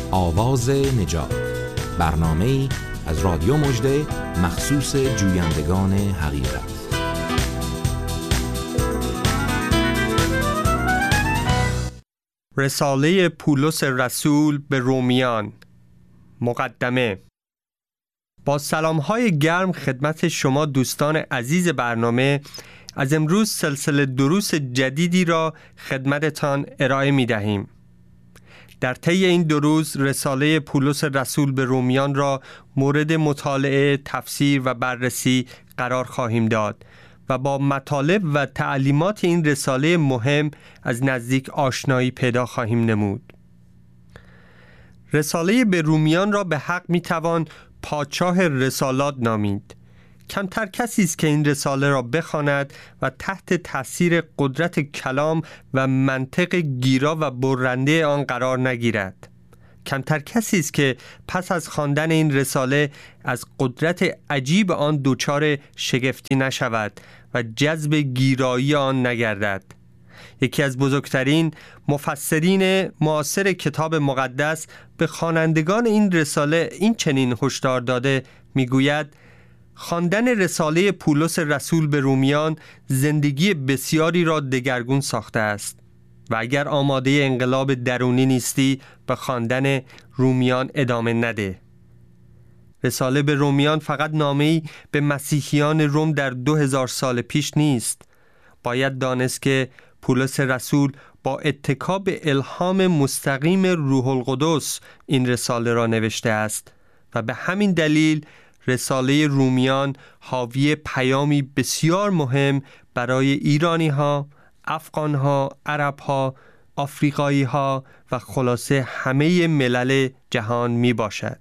آواز نجات، برنامه‌ای از رادیو مژده مخصوص جویندگان حقیقت. رساله پولس رسول به رومیان. مقدمه. با سلام‌های گرم خدمت شما دوستان عزیز برنامه، از امروز سلسله دروس جدیدی را خدمتتان ارائه می‌دهیم. در طی این دروس رساله پولس رسول به رومیان را مورد مطالعه، تفسیر و بررسی قرار خواهیم داد و با مطالب و تعلیمات این رساله مهم از نزدیک آشنایی پیدا خواهیم نمود. رساله به رومیان را به حق میتوان پادشاه رسالات نامید. کمتر کسی است که این رساله را بخواند و تحت تاثیر قدرت کلام و منطق گیرا و برنده آن قرار نگیرد. کمتر کسی است که پس از خواندن این رساله از قدرت عجیب آن دچار شگفتی نشود و جذب گیرایی آن نگردد. یکی از بزرگترین مفسرین معاصر کتاب مقدس به خوانندگان این رساله این چنین هشدار داده، میگوید: خواندن رساله پولس رسول به رومیان زندگی بسیاری را دگرگون ساخته است و اگر آماده انقلاب درونی نیستی به خواندن رومیان ادامه نده. رساله به رومیان فقط نامه‌ای به مسیحیان روم در 2000 سال پیش نیست. باید دانست که پولس رسول با اتکا به الهام مستقیم روح القدس این رساله را نوشته است و به همین دلیل رساله رومیان حاوی پیامی بسیار مهم برای ایرانی‌ها، افغان‌ها، عرب‌ها، آفریقایی‌ها و خلاصه همه ملل جهان می باشد.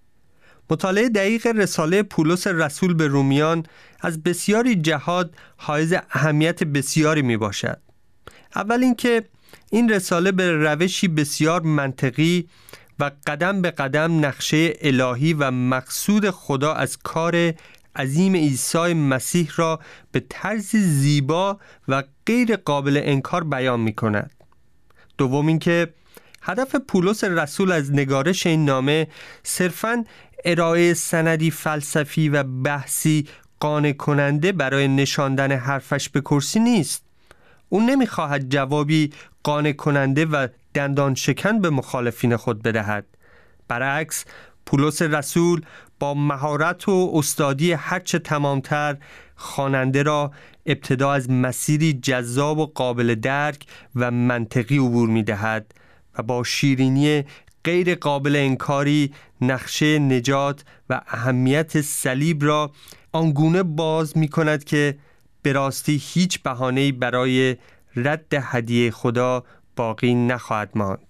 مطالعه دقیق رساله پولس رسول به رومیان از بسیاری جهات حائز اهمیت بسیاری می باشد. اول اینکه این رساله به روشی بسیار منطقی و قدم به قدم نقشه الهی و مقصود خدا از کار عظیم عیسی مسیح را به طرز زیبا و غیر قابل انکار بیان می کند. دوم اینکه هدف پولس رسول از نگارش این نامه صرفاً ارائه سندی فلسفی و بحثی قانع کننده برای نشاندن حرفش به کرسی نیست. او نمی‌خواهد جوابی قانع کننده و دندان شکن به مخالفین خود بدهد. برعکس، پولس رسول با مهارت و استادی هرچه تمامتر خواننده را ابتدا از مسیری جذاب و قابل درک و منطقی عبور می‌دهد و با شیرینی غیر قابل انکاری نقشه نجات و اهمیت صلیب را آنگونه باز می‌کند که به راستی هیچ بهانه‌ای برای رد هدیه خدا باقی نخواهد ماند.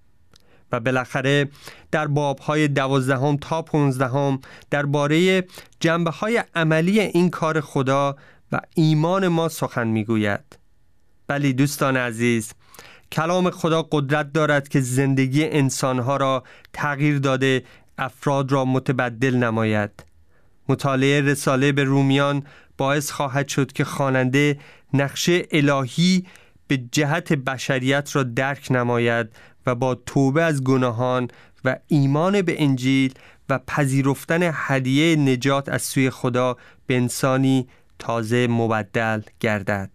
و بالاخره در باب‌های 12 تا 15 درباره جنبه‌های عملی این کار خدا و ایمان ما سخن می‌گوید. بلی دوستان عزیز، کلام خدا قدرت دارد که زندگی انسانها را تغییر داده، افراد را متبدل نماید. مطالعه رساله به رومیان باعث خواهد شد که خواننده نقشه الهی به جهت بشریت را درک نماید و با توبه از گناهان و ایمان به انجیل و پذیرفتن هدیه نجات از سوی خدا به انسانی تازه مبدل گردد.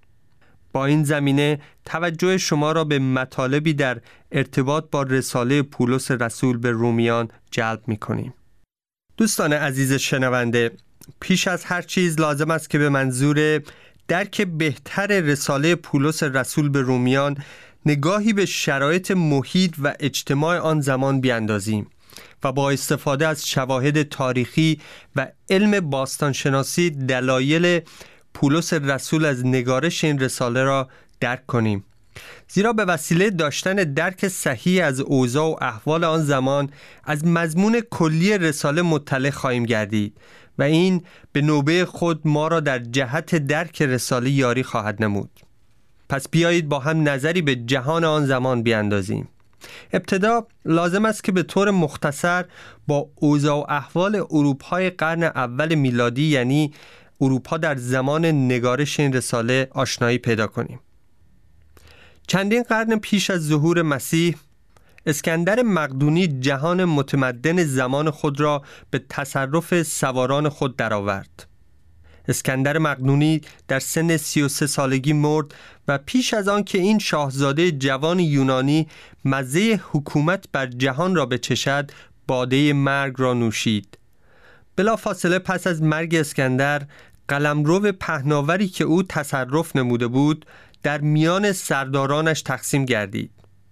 با این زمینه توجه شما را به مطالبی در ارتباط با رساله پولس رسول به رومیان جلب می‌کنیم. دوستان عزیز شنونده، پیش از هر چیز لازم است که به منظور درک بهتر رساله پولس رسول به رومیان نگاهی به شرایط محیط و اجتماع آن زمان بیاندازیم و با استفاده از شواهد تاریخی و علم باستانشناسی دلایل پولس رسول از نگارش این رساله را درک کنیم. زیرا به وسیله داشتن درک صحیح از اوضاع و احوال آن زمان از مضمون کلی رساله مطلع خواهیم گردید و این به نوبه خود ما را در جهت درک رساله یاری خواهد نمود. پس بیایید با هم نظری به جهان آن زمان بیاندازیم. ابتدا لازم است که به طور مختصر با اوضاع و احوال اروپای قرن اول میلادی، یعنی اروپا در زمان نگارش این رساله، آشنایی پیدا کنیم. چندین قرن پیش از ظهور مسیح اسکندر مقدونی جهان متمدن زمان خود را به تصرف سواران خود درآورد. اسکندر مقدونی در سن 33 سالگی مرد و پیش از آن که این شاهزاده جوان یونانی مزه حکومت بر جهان را بچشد، باده مرگ را نوشید. بلافاصله پس از مرگ اسکندر، قلمرو پهناوری که او تصرف نموده بود در میان سردارانش تقسیم گردید.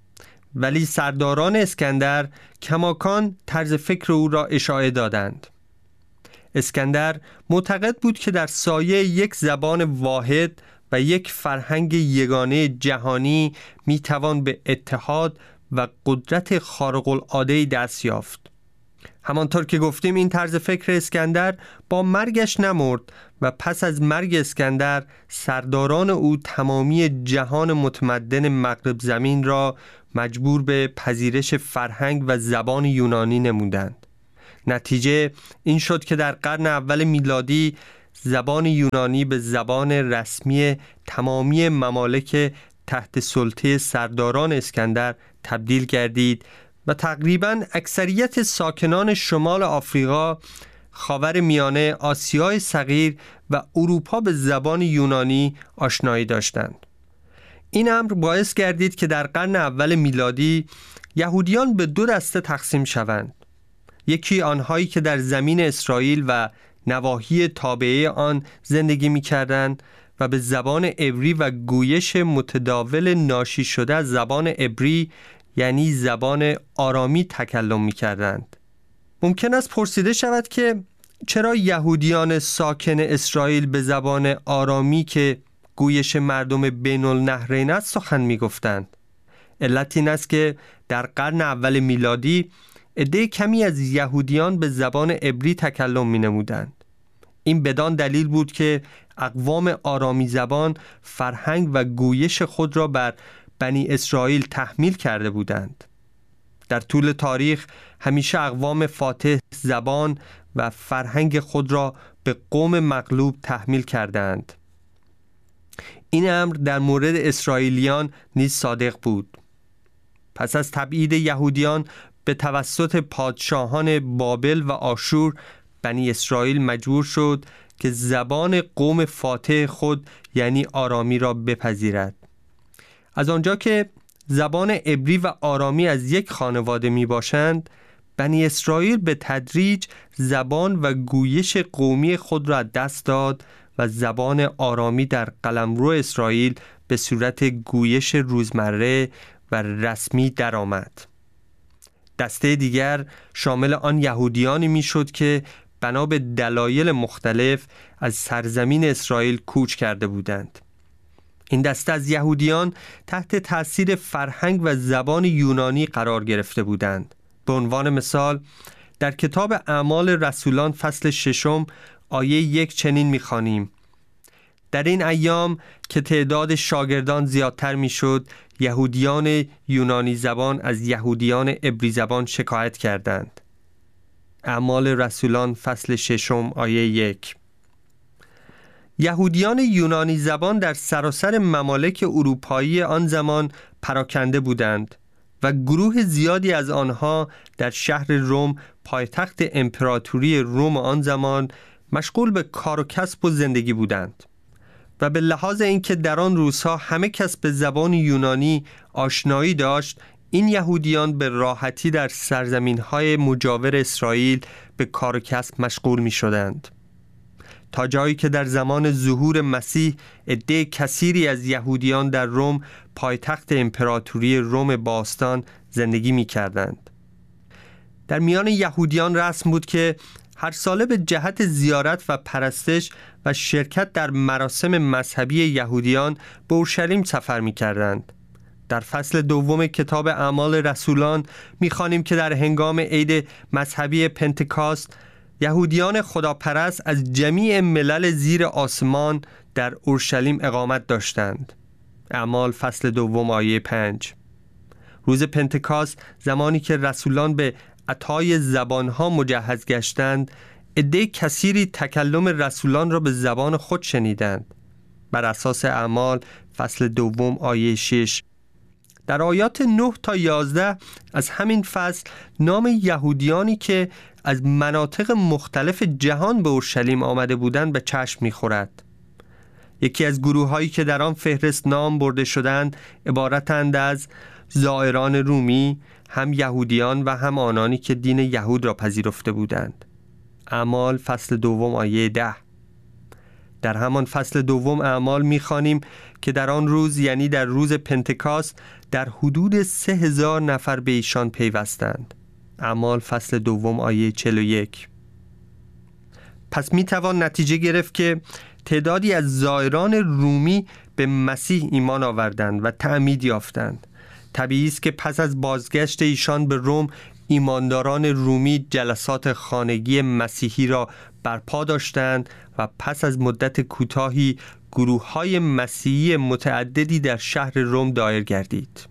ولی سرداران اسکندر کماکان طرز فکر او را اشاعه دادند. اسکندر معتقد بود که در سایه یک زبان واحد و یک فرهنگ یگانه جهانی میتوان به اتحاد و قدرت خارق العاده دست یافت. همانطور که گفتیم این طرز فکر اسکندر با مرگش نمرد و پس از مرگ اسکندر سرداران او تمامی جهان متمدن مغرب زمین را مجبور به پذیرش فرهنگ و زبان یونانی نمودند. نتیجه این شد که در قرن اول میلادی زبان یونانی به زبان رسمی تمامی ممالک تحت سلطه سرداران اسکندر تبدیل گردید و تقریباً اکثریت ساکنان شمال آفریقا، خاور میانه، آسیای صغیر و اروپا به زبان یونانی آشنایی داشتند. این امر باعث گردید که در قرن اول میلادی یهودیان به دو دسته تقسیم شوند. یکی آنهایی که در زمین اسرائیل و نواحی تابعه آن زندگی می‌کردند و به زبان عبری و گویش متداول ناشی شده از زبان عبری یعنی زبان آرامی تکلم می‌کردند. ممکن است پرسیده شود که چرا یهودیان ساکن اسرائیل به زبان آرامی که گویش مردم بین النهرین است سخن می‌گفتند؟ علت این است که در قرن اول میلادی عده کمی از یهودیان به زبان عبری تکلم می‌نمودند. این بدان دلیل بود که اقوام آرامی زبان فرهنگ و گویش خود را بر بنی اسرائیل تحمیل کرده بودند. در طول تاریخ همیشه اقوام فاتح زبان و فرهنگ خود را به قوم مغلوب تحمیل کردند. این امر در مورد اسرائیلیان نیز صادق بود. پس از تبعید یهودیان به توسط پادشاهان بابل و آشور، بنی اسرائیل مجبور شد که زبان قوم فاتح خود یعنی آرامی را بپذیرد. از آنجا که زبان عبری و آرامی از یک خانواده می باشند، بنی اسرائیل به تدریج زبان و گویش قومی خود را دست داد و زبان آرامی در قلمرو اسرائیل به صورت گویش روزمره و رسمی درآمد. دسته دیگر شامل آن یهودیانی میشد که بنا به دلایل مختلف از سرزمین اسرائیل کوچ کرده بودند. این دسته از یهودیان تحت تأثیر فرهنگ و زبان یونانی قرار گرفته بودند. به عنوان مثال در کتاب اعمال رسولان فصل 6 آیه 1 چنین می‌خوانیم: در این ایام که تعداد شاگردان زیادتر میشد، یهودیان یونانی زبان از یهودیان عبری زبان شکایت کردند. اعمال رسولان فصل 6 آیه 1. یهودیان یونانی زبان در سراسر ممالک اروپایی آن زمان پراکنده بودند و گروه زیادی از آنها در شهر روم، پایتخت امپراتوری روم آن زمان، مشغول به کار و کسب و زندگی بودند و به لحاظ اینکه در آن روزها همه کس به زبان یونانی آشنایی داشت، این یهودیان به راحتی در سرزمین‌های مجاور اسرائیل به کار و کسب مشغول می‌شدند، تا جایی که در زمان ظهور مسیح عده کثیری از یهودیان در روم، پایتخت امپراتوری روم باستان، زندگی می‌کردند. در میان یهودیان رسم بود که هر ساله به جهت زیارت و پرستش و شرکت در مراسم مذهبی یهودیان به اورشلیم سفر می‌کردند. در فصل 2 کتاب اعمال رسولان می‌خوانیم که در هنگام عید مذهبی پنتکاست، یهودیان خداپرست از جمیع ملل زیر آسمان در اورشلیم اقامت داشتند. اعمال فصل 2 آیه 5. روز پنتکاست، زمانی که رسولان به عطای زبانها مجهز گشتند، عده کثیری تکلم رسولان را به زبان خود شنیدند. بر اساس اعمال فصل 2 آیه 6. در آیات 9 تا 11 از همین فصل نام یهودیانی که از مناطق مختلف جهان به اورشلیم آمده بودند به چشم می‌خورد. یکی از گروه‌هایی که در آن فهرست نام برده شدند عبارتند از زائران رومی، هم یهودیان و هم آنانی که دین یهود را پذیرفته بودند. اعمال فصل 2 آیه 10. در همان فصل 2 اعمال می‌خوانیم که در آن روز، یعنی در روز پنتکاست، در حدود 3000 نفر به ایشان پیوستند. اعمال فصل 2 آیه 41. پس میتوان نتیجه گرفت که تعدادی از زائران رومی به مسیح ایمان آوردند و تعمید یافتند. طبیعی است که پس از بازگشت ایشان به روم، ایمانداران رومی جلسات خانگی مسیحی را برپا داشتند و پس از مدت کوتاهی گروه‌های مسیحی متعددی در شهر روم دایر گردید،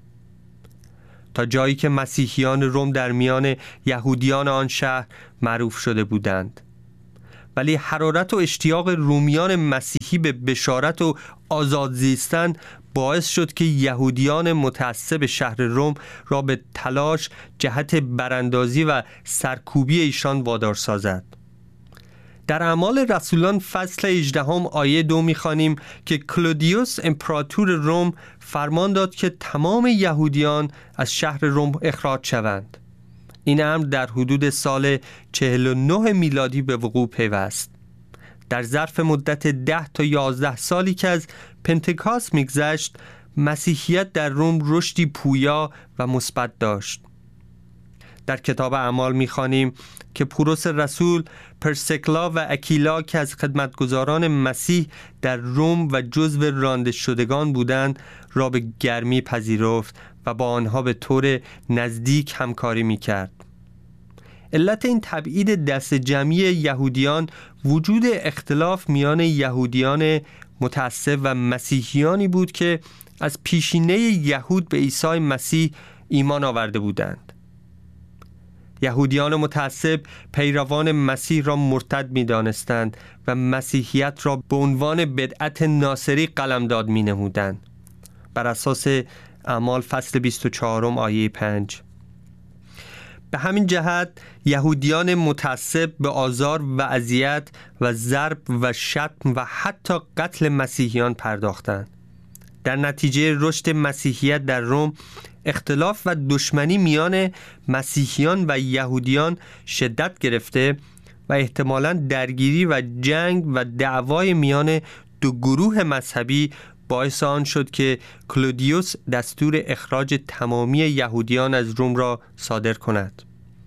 تا جایی که مسیحیان روم در میان یهودیان آن شهر معروف شده بودند. ولی حرارت و اشتیاق رومیان مسیحی به بشارت و آزاد زیستن باعث شد که یهودیان متعصب شهر روم را به تلاش جهت براندازی و سرکوبی ایشان وادار سازد. در اعمال رسولان فصل 18 آیه 2 می‌خوانیم که کلودیوس امپراتور روم فرمان داد که تمام یهودیان از شهر روم اخراج شوند. این امر در حدود سال 49 میلادی به وقوع پیوست. در ظرف مدت 10 تا 11 سالی که از پنتکاست میگذشت، مسیحیت در روم رشدی پویا و مثبت داشت. در کتاب اعمال می‌خوانیم که پولس رسول پرسکلا و اکیلا که از خدمتگزاران مسیح در روم و جزو رانده شدگان بودند را به گرمی پذیرفت و با آنها به طور نزدیک همکاری می‌کرد. علت این تبعید دست جمعی یهودیان وجود اختلاف میان یهودیان متعصب و مسیحیانی بود که از پیشینه یهود به عیسی مسیح ایمان آورده بودند. یهودیان متعصب پیروان مسیح را مرتد می‌دانستند و مسیحیت را به عنوان بدعت ناصری قلمداد می‌نمودند. بر اساس اعمال فصل 24 آیه 5. به همین جهت یهودیان متعصب به آزار و اذیت و ضرب و شتم و حتی قتل مسیحیان پرداختند. در نتیجه رشد مسیحیت در روم، اختلاف و دشمنی میان مسیحیان و یهودیان شدت گرفته و احتمالاً درگیری و جنگ و دعوای میان دو گروه مذهبی باعث آن شد که کلودیوس دستور اخراج تمامی یهودیان از روم را صادر کند.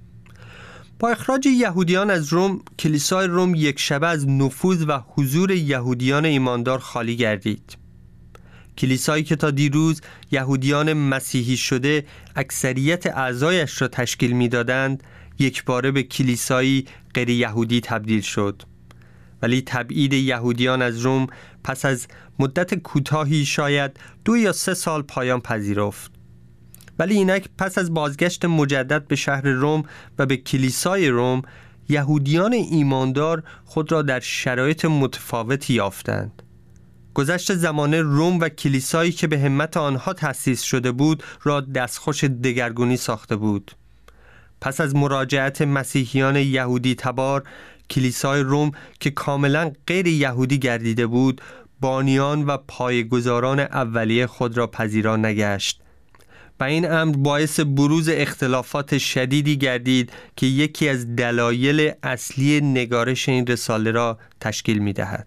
با اخراج یهودیان از روم، کلیسای روم یک شبه از نفوذ و حضور یهودیان ایماندار خالی گردید. کلیسایی که تا دیروز یهودیان مسیحی شده اکثریت اعضایش را تشکیل می‌دادند، یکباره به کلیسایی غیر یهودی تبدیل شد. ولی تبعید یهودیان از روم پس از مدت کوتاهی، شاید 2 یا 3 سال، پایان پذیرفت. ولی اینک پس از بازگشت مجدد به شهر روم و به کلیسای روم، یهودیان ایماندار خود را در شرایط متفاوتی یافتند. گذشت زمان روم و کلیسایی که به همت آنها تأسیس شده بود را دستخوش دگرگونی ساخته بود. پس از مراجعت مسیحیان یهودی تبار، کلیسای روم که کاملا غیر یهودی گردیده بود، بانیان و پایه‌گذاران اولیه خود را پذیرا نگشت و این امر باعث بروز اختلافات شدیدی گردید که یکی از دلایل اصلی نگارش این رساله را تشکیل می‌دهد.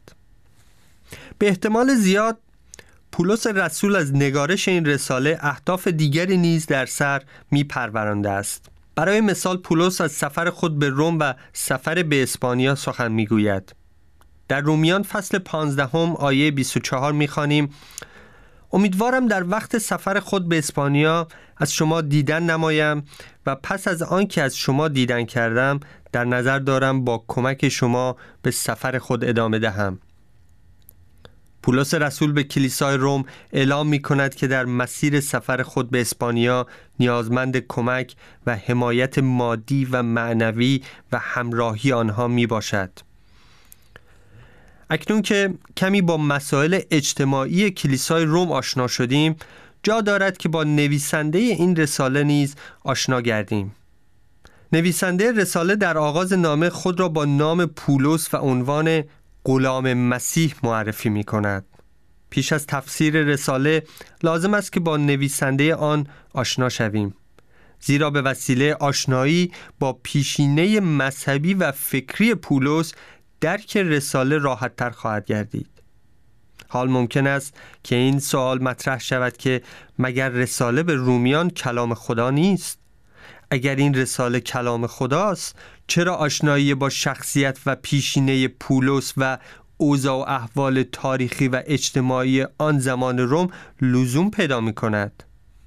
به احتمال زیاد پولس رسول از نگارش این رساله اهداف دیگری نیز در سر می‌پرورانده است. برای مثال پولس از سفر خود به روم و سفر به اسپانیا سخن می‌گوید. در رومیان فصل 15 آیه 24 می‌خوانیم: امیدوارم در وقت سفر خود به اسپانیا از شما دیدن نمایم و پس از آن که از شما دیدن کردم در نظر دارم با کمک شما به سفر خود ادامه دهم. پولس رسول به کلیسای روم اعلام می کند که در مسیر سفر خود به اسپانیا نیازمند کمک و حمایت مادی و معنوی و همراهی آنها می باشد. اکنون که کمی با مسائل اجتماعی کلیسای روم آشنا شدیم، جا دارد که با نویسنده این رساله نیز آشنا گردیم. نویسنده رساله در آغاز نامه خود را با نام پولس و عنوان غلام مسیح معرفی می کند. پیش از تفسیر رساله لازم است که با نویسنده آن آشنا شویم، زیرا به وسیله آشنایی با پیشینه مذهبی و فکری پولس درک رساله راحت‌تر خواهد گردید. حال ممکن است که این سوال مطرح شود که مگر رساله به رومیان کلام خدا نیست؟ اگر این رساله کلام خداست، چرا آشنایی با شخصیت و پیشینه پولس و اوضاع و احوال تاریخی و اجتماعی آن زمان روم لزوم پیدا می کند؟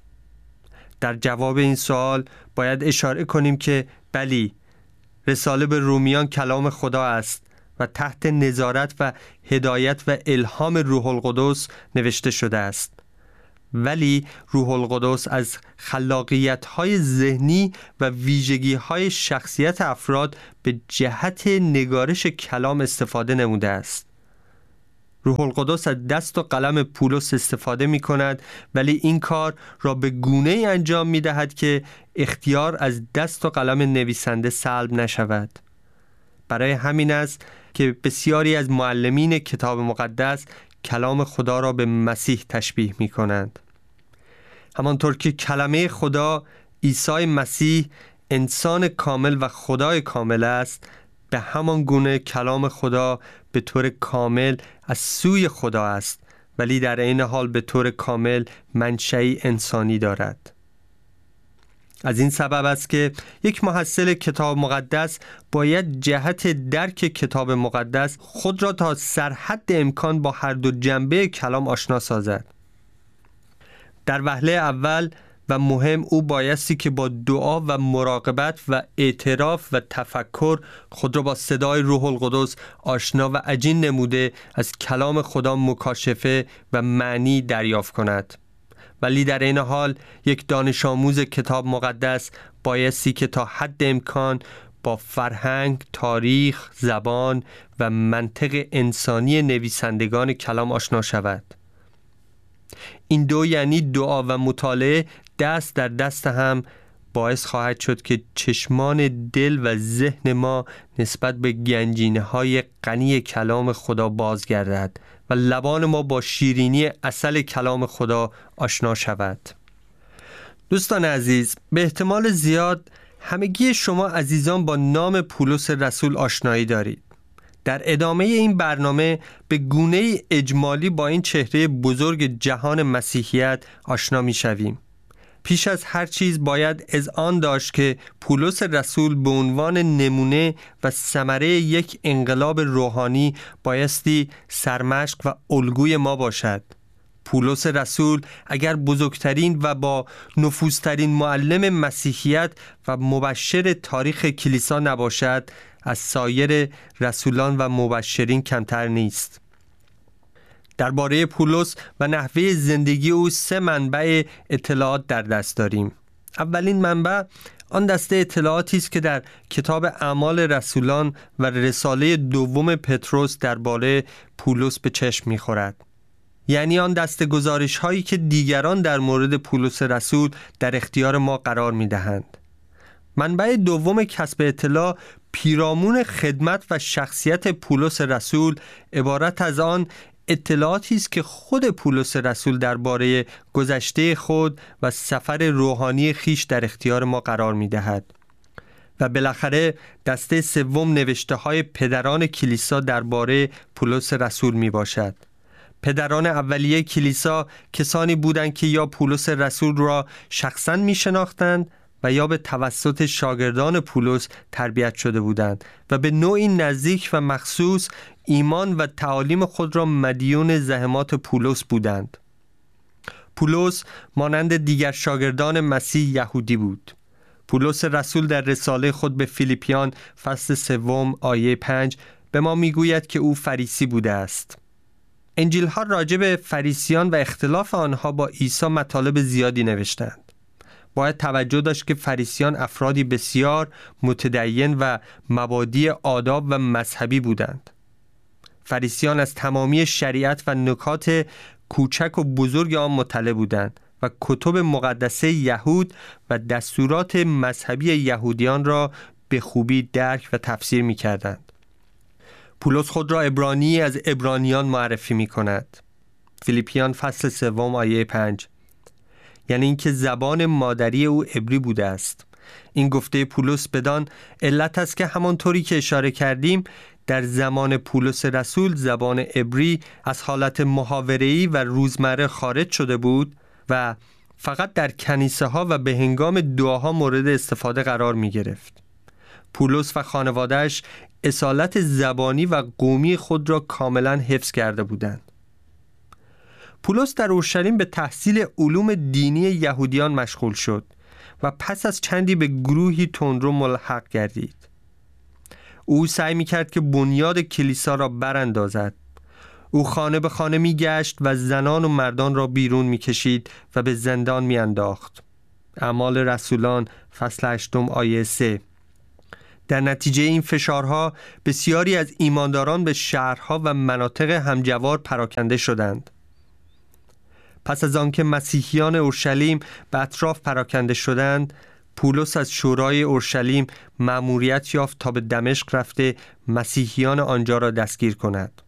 در جواب این سوال باید اشاره کنیم که بلی، رساله به رومیان کلام خدا است و تحت نظارت و هدایت و الهام روح القدس نوشته شده است. ولی روح القدس از خلاقیت‌های ذهنی و ویژگی‌های شخصیت افراد به جهت نگارش کلام استفاده نموده است. روح القدس از دست و قلم پولس استفاده می کند، ولی این کار را به گونه‌ای انجام می دهد که اختیار از دست و قلم نویسنده سلب نشود. برای همین است که بسیاری از معلمین کتاب مقدس کلام خدا را به مسیح تشبیه می کنند. همانطور که کلمه خدا عیسی مسیح انسان کامل و خدای کامل است، به همان گونه کلام خدا به طور کامل از سوی خدا است، ولی در عین حال به طور کامل منشأی انسانی دارد. از این سبب است که یک محصل کتاب مقدس باید جهت درک کتاب مقدس خود را تا سرحد امکان با هر دو جنبه کلام آشنا سازد. در وهله اول و مهم او بایستی که با دعا و مراقبت و اعتراف و تفکر خود را با صدای روح القدس آشنا و عجین نموده از کلام خدا مکاشفه و معنی دریافت کند. ولی در این حال یک دانش آموز کتاب مقدس بایستی که تا حد امکان با فرهنگ، تاریخ، زبان و منطق انسانی نویسندگان کلام آشنا شود. این دو یعنی دعا و مطالعه دست در دست هم باعث خواهد شد که چشمان دل و ذهن ما نسبت به گنجینه‌های غنی کلام خدا بازگردد و لبان ما با شیرینی عسل کلام خدا آشنا شود. دوستان عزیز، به احتمال زیاد همگی شما عزیزان با نام پولس رسول آشنایی دارید. در ادامه این برنامه به گونه اجمالی با این چهره بزرگ جهان مسیحیت آشنا می شویم. پیش از هر چیز باید اذعان داشت که پولس رسول به عنوان نمونه و ثمره یک انقلاب روحانی بایستی سرمشق و الگوی ما باشد. پولس رسول اگر بزرگترین و با نفوذترین معلم مسیحیت و مبشر تاریخ کلیسا نباشد، از سایر رسولان و مبشرین کمتر نیست. درباره پولس و نحوه زندگی او 3 منبع اطلاعات در دست داریم. اولین منبع آن دسته اطلاعاتی است که در کتاب اعمال رسولان و رساله دوم پتروس درباره پولس به چشم می‌خورد. یعنی آن دسته گزارش هایی که دیگران در مورد پولس رسول در اختیار ما قرار می‌دهند. منبع دوم کسب اطلاع پیرامون خدمت و شخصیت پولس رسول عبارت از آن اطلاعاتی است که خود پولس رسول درباره گذشته خود و سفر روحانی خیش در اختیار ما قرار می‌دهد. و بالاخره دسته سوم نوشته‌های پدران کلیسا درباره پولس رسول میباشد. پدران اولیه کلیسا کسانی بودند که یا پولس رسول را شخصاً میشناختند و یا به توسط شاگردان پولس تربیت شده بودند و به نوعی نزدیک و مخصوص ایمان و تعالیم خود را مدیون زحمات پولس بودند. پولس مانند دیگر شاگردان مسیح یهودی بود. پولس رسول در رساله خود به فیلیپیان فصل 3 آیه 5 به ما میگوید که او فریسی بوده است. انجیل ها راجع به فریسیان و اختلاف آنها با عیسی مطالب زیادی نوشتند. باید توجه داشت که فریسیان افرادی بسیار متدین و مبادی آداب و مذهبی بودند. فریسیان از تمامی شریعت و نکات کوچک و بزرگ آن مطلع بودند و کتب مقدسه یهود و دستورات مذهبی یهودیان را به خوبی درک و تفسیر می کردند. پولس خود را عبرانی از عبرانیان معرفی می کند. فیلیپیان فصل 3 آیه 5. یعنی اینکه زبان مادری او عبری بوده است. این گفته پولس بدان علت است که همانطوری که اشاره کردیم در زمان پولس رسول زبان عبری از حالت محاوره‌ای و روزمره خارج شده بود و فقط در کنیسه ها و به هنگام دعاها مورد استفاده قرار می گرفت. پولس و خانواده‌اش اصالت زبانی و قومی خود را کاملا حفظ کرده بودند. پولس در اورشلیم به تحصیل علوم دینی یهودیان مشغول شد و پس از چندی به گروهی تندرو ملحق گردید. او سعی می‌کرد که بنیاد کلیسا را براندازد. او خانه به خانه می‌گشت و زنان و مردان را بیرون می‌کشید و به زندان می‌انداخت. اعمال رسولان فصل 8 آیه 3. در نتیجه این فشارها بسیاری از ایمانداران به شهرها و مناطق همجوار پراکنده شدند. پس از آنکه مسیحیان اورشلیم به اطراف پراکنده شدند، پولس از شورای اورشلیم مأموریت یافت تا به دمشق رفته مسیحیان آنجا را دستگیر کند.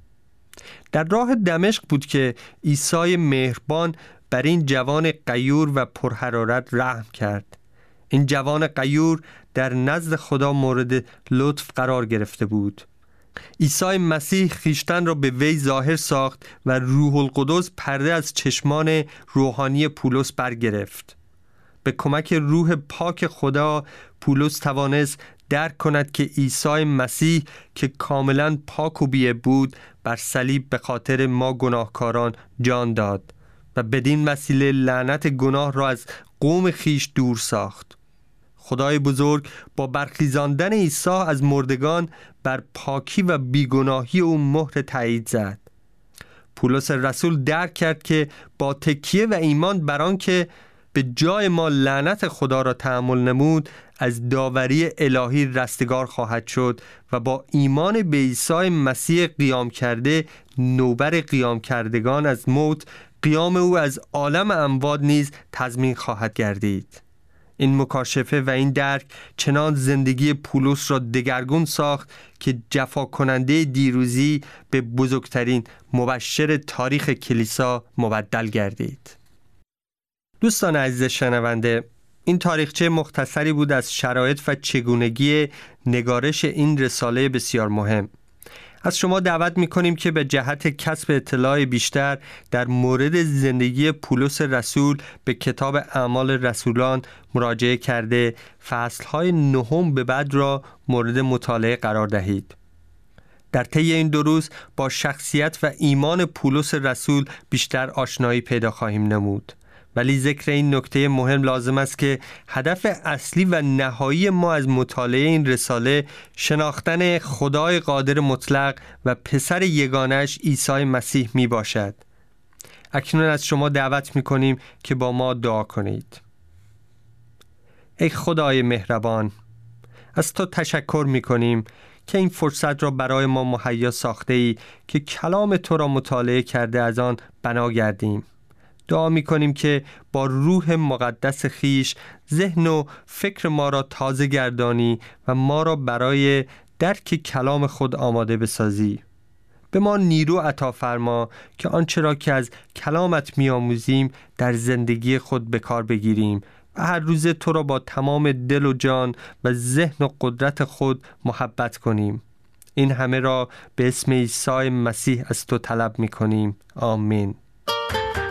در راه دمشق بود که عیسی مهربان بر این جوان غیور و پرحرارت رحم کرد. این جوان غیور در نزد خدا مورد لطف قرار گرفته بود. عیسی مسیح خیشتن را به وی ظاهر ساخت و روح القدس پرده از چشمان روحانی پولس برگرفت. به کمک روح پاک خدا پولس توانست درک کند که عیسی مسیح که کاملا پاک و بی‌عیب بود بر صلیب به خاطر ما گناهکاران جان داد و بدین وسیله لعنت گناه را از قوم خیش دور ساخت. خدای بزرگ با برخیزاندن عیسی از مردگان بر پاکی و بیگناهی او مهر تایید زد. پولس رسول درک کرد که با تکیه و ایمان بر آن که به جای ما لعنت خدا را تحمل نمود از داوری الهی رستگار خواهد شد و با ایمان به عیسی مسیح قیام کرده نوبر قیام کردگان از موت قیام او از عالم اموات نیز تضمین خواهد گردید. این مکاشفه و این درک چنان زندگی پولس را دگرگون ساخت که جفا کننده دیروزی به بزرگترین مبشر تاریخ کلیسا مبدل گردید. دوستان عزیز شنونده، این تاریخچه مختصری بود از شرایط و چگونگی نگارش این رساله بسیار مهم. از شما دعوت می‌کنیم که به جهت کسب اطلاع بیشتر در مورد زندگی پولس رسول به کتاب اعمال رسولان مراجعه کرده فصل‌های 9 به بعد را مورد مطالعه قرار دهید. در طی این 2 روز با شخصیت و ایمان پولس رسول بیشتر آشنایی پیدا خواهیم نمود. ولی ذکر این نکته مهم لازم است که هدف اصلی و نهایی ما از مطالعه این رساله شناختن خدای قادر مطلق و پسر یگانه‌اش عیسی مسیح می باشد. اکنون از شما دعوت می کنیم که با ما دعا کنید. ای خدای مهربان، از تو تشکر می کنیم که این فرصت را برای ما مهیا ساخته ای که کلام تو را مطالعه کرده از آن بنا گردیم. دعا می کنیم که با روح مقدس خیش ذهن و فکر ما را تازه گردانی و ما را برای درک کلام خود آماده بسازی. به ما نیرو عطا فرما که آنچه را که از کلامت می آموزیم در زندگی خود به کار بگیریم و هر روز تو را با تمام دل و جان و ذهن و قدرت خود محبت کنیم. این همه را به اسم عیسی مسیح از تو طلب می کنیم. آمین.